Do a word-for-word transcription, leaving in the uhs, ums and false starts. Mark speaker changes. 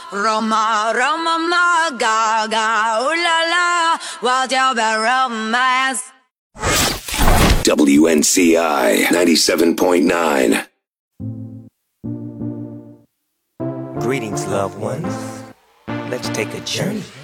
Speaker 1: Roma, Roma, ma, gaga, ooh la la, what's your bad romance?
Speaker 2: W N C I ninety-seven point nine.
Speaker 3: Greetings, loved ones. Let's take a journey